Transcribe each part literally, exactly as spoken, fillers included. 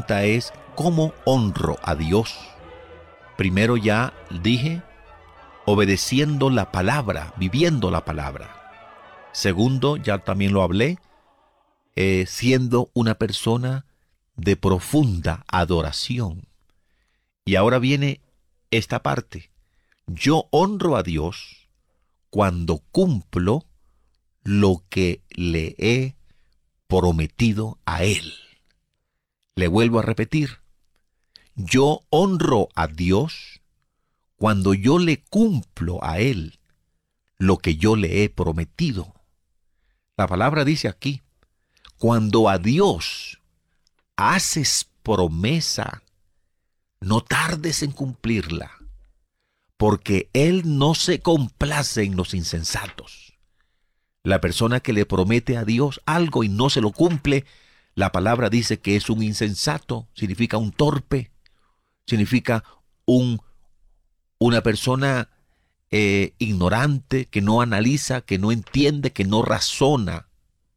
pregunta es, ¿cómo honro a Dios? Primero ya dije, obedeciendo la palabra, viviendo la palabra. Segundo, ya también lo hablé, eh, siendo una persona de profunda adoración. Y ahora viene esta parte. Yo honro a Dios cuando cumplo lo que le he prometido a Él. Le vuelvo a repetir. Yo honro a Dios cuando yo le cumplo a Él lo que yo le he prometido. La palabra dice aquí, cuando a Dios haces promesa, no tardes en cumplirla, porque Él no se complace en los insensatos. La persona que le promete a Dios algo y no se lo cumple, la palabra dice que es un insensato, significa un torpe, significa un, una persona eh, ignorante, que no analiza, que no entiende, que no razona.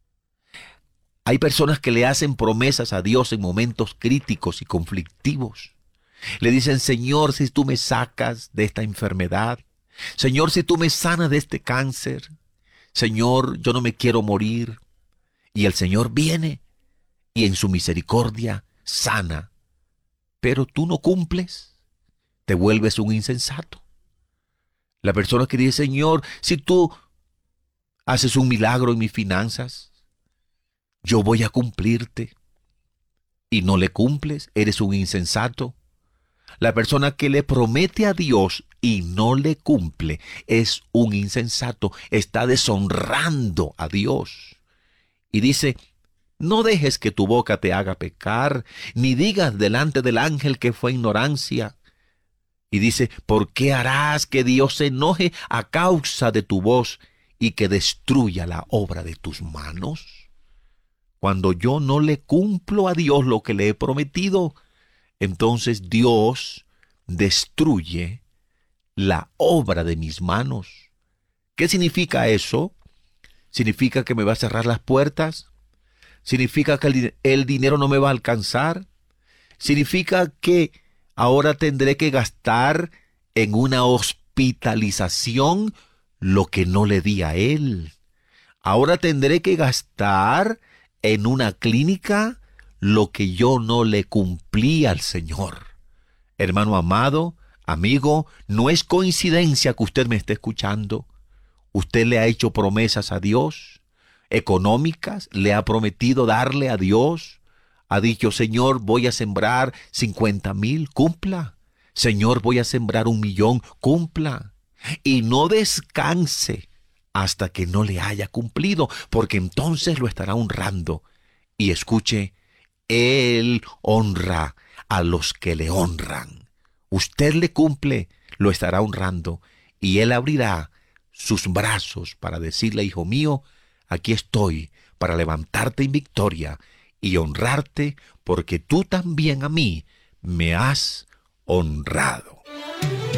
Hay personas que le hacen promesas a Dios en momentos críticos y conflictivos. Le dicen, Señor, si tú me sacas de esta enfermedad, Señor, si tú me sanas de este cáncer, Señor, yo no me quiero morir. Y el Señor viene y en su misericordia sana. Pero tú no cumples, te vuelves un insensato. La persona que dice, Señor, si tú haces un milagro en mis finanzas, yo voy a cumplirte. Y no le cumples, eres un insensato. La persona que le promete a Dios y no le cumple es un insensato, está deshonrando a Dios. Y dice, no dejes que tu boca te haga pecar, ni digas delante del ángel que fue ignorancia. Y dice, ¿por qué harás que Dios se enoje a causa de tu voz y que destruya la obra de tus manos? Cuando yo no le cumplo a Dios lo que le he prometido, entonces Dios destruye la obra de mis manos. ¿Qué significa eso? ¿Significa que me va a cerrar las puertas? ¿Significa que el, el dinero no me va a alcanzar? ¿Significa que ahora tendré que gastar en una hospitalización lo que no le di a Él? ¿Ahora tendré que gastar en una clínica lo que yo no le cumplí al Señor? Hermano amado, amigo, no es coincidencia que usted me esté escuchando. Usted le ha hecho promesas a Dios, económicas, le ha prometido darle a Dios. Ha dicho, Señor, voy a sembrar cincuenta mil, cumpla. Señor, voy a sembrar un millón, cumpla. Y no descanse hasta que no le haya cumplido, porque entonces lo estará honrando. Y escuche, Él honra a los que le honran. Usted le cumple, lo estará honrando, y Él abrirá sus brazos para decirle, hijo mío, aquí estoy para levantarte en victoria y honrarte, porque tú también a mí me has honrado.